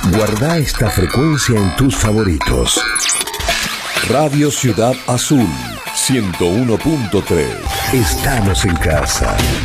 Guarda esta frecuencia en tus favoritos. Radio Ciudad Azul 101.3. Estamos en casa.